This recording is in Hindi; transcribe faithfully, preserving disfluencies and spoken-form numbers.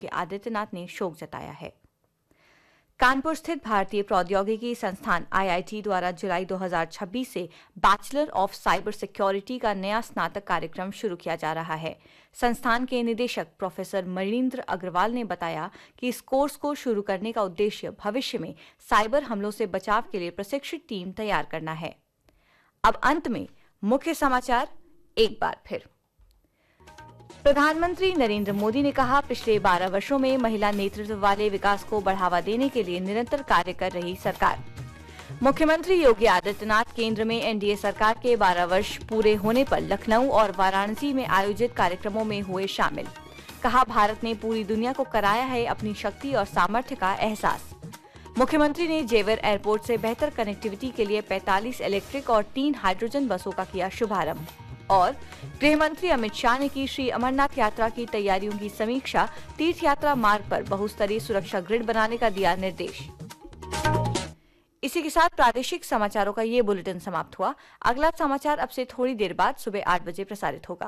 योगी आदित्यनाथ ने शोक जताया है। कानपुर स्थित भारतीय प्रौद्योगिकी संस्थान आई आई टी द्वारा जुलाई दो हज़ार छब्बीस से बैचलर ऑफ साइबर सिक्योरिटी का नया स्नातक कार्यक्रम शुरू किया जा रहा है। संस्थान के निदेशक प्रोफेसर मणींद्र अग्रवाल ने बताया कि इस कोर्स को शुरू करने का उद्देश्य भविष्य में साइबर हमलों से बचाव के लिए प्रशिक्षित टीम तैयार करना है। अब अंत में मुख्य समाचार एक बार फिर। प्रधानमंत्री नरेंद्र मोदी ने कहा, पिछले बारह वर्षों में महिला नेतृत्व वाले विकास को बढ़ावा देने के लिए निरंतर कार्य कर रही सरकार। मुख्यमंत्री योगी आदित्यनाथ केंद्र में एन डी ए सरकार के बारह वर्ष पूरे होने पर लखनऊ और वाराणसी में आयोजित कार्यक्रमों में हुए शामिल। कहा, भारत ने पूरी दुनिया को कराया है अपनी शक्ति और सामर्थ्य का एहसास। मुख्यमंत्री ने जेवर एयरपोर्ट से बेहतर कनेक्टिविटी के लिए पैंतालीस इलेक्ट्रिक और तीन हाइड्रोजन बसों का किया शुभारंभ। और गृह मंत्री अमित शाह ने की श्री अमरनाथ यात्रा की तैयारियों की समीक्षा। तीर्थ यात्रा मार्ग पर बहुस्तरीय सुरक्षा ग्रिड बनाने का दिया निर्देश। इसी के साथ प्रादेशिक समाचारों का ये बुलेटिन समाप्त हुआ। अगला समाचार अब से थोड़ी देर बाद सुबह आठ बजे प्रसारित होगा।